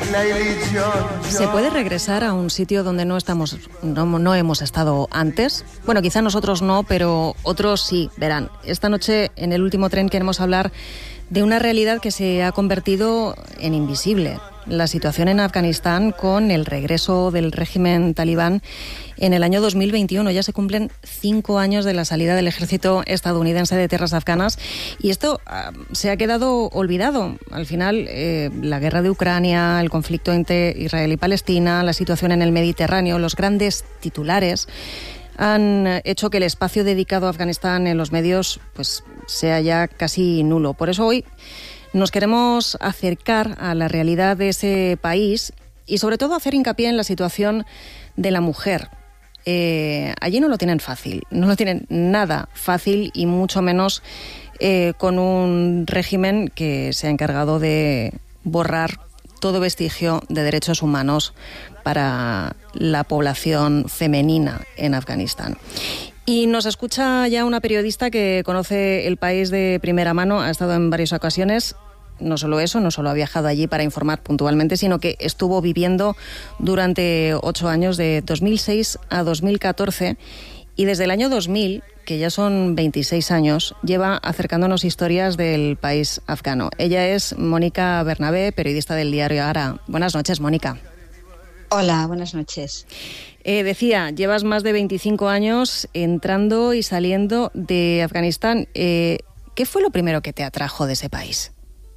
¿Se puede regresar a un sitio donde no hemos estado antes? Bueno, quizá nosotros no, pero otros sí. Verán, esta noche en el último tren queremos hablar de una realidad que se ha convertido en invisible. La situación en Afganistán con el regreso del régimen talibán en el año 2021. Ya se cumplen 5 años de la salida del ejército estadounidense de tierras afganas y esto se ha quedado olvidado. Al final, la guerra de Ucrania, el conflicto entre Israel y Palestina, la situación en el Mediterráneo, los grandes titulares han hecho que el espacio dedicado a Afganistán en los medios pues sea ya casi nulo. Por eso hoy nos queremos acercar a la realidad de ese país y sobre todo hacer hincapié en la situación de la mujer. Allí no lo tienen fácil, no lo tienen nada fácil y mucho menos con un régimen que se ha encargado de borrar todo vestigio de derechos humanos para la población femenina en Afganistán. Y nos escucha ya una periodista que conoce el país de primera mano, ha estado en varias ocasiones. No solo eso, no solo ha viajado allí para informar puntualmente, sino que estuvo viviendo durante 8 años, de 2006 a 2014, y desde el año 2000, que ya son 26 años, lleva acercándonos historias del país afgano. Ella es Mónica Bernabé, periodista del diario Ara. Buenas noches, Mónica. Hola, buenas noches. Decía, llevas más de 25 años entrando y saliendo de Afganistán. ¿Qué fue lo primero que te atrajo de ese país?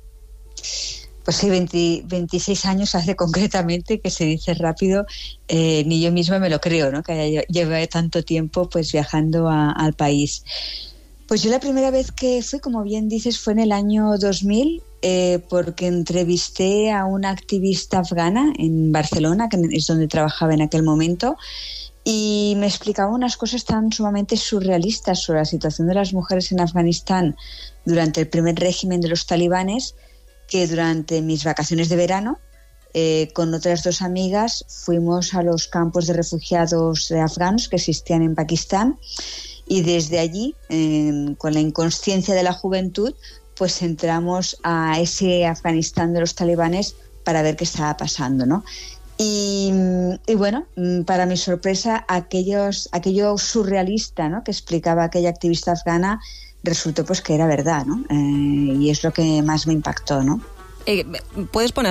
Pues sí, 26 años hace concretamente, que se dice rápido, ni yo misma me lo creo, ¿no? Que lleve tanto tiempo pues viajando al país. Pues yo la primera vez que fui, como bien dices, fue en el año 2000, porque entrevisté a una activista afgana en Barcelona, que es donde trabajaba en aquel momento, y me explicaba unas cosas tan sumamente surrealistas sobre la situación de las mujeres en Afganistán durante el primer régimen de los talibanes, que durante mis vacaciones de verano, con otras 2 amigas, fuimos a los campos de refugiados afganos que existían en Pakistán, y desde allí, con la inconsciencia de la juventud, pues entramos a ese Afganistán de los talibanes para ver qué estaba pasando, ¿no? Y bueno, para mi sorpresa, aquello surrealista, ¿no?, que explicaba aquella activista afgana, resultó pues que era verdad, ¿no? Y es lo que más me impactó, ¿no? ¿Puedes poner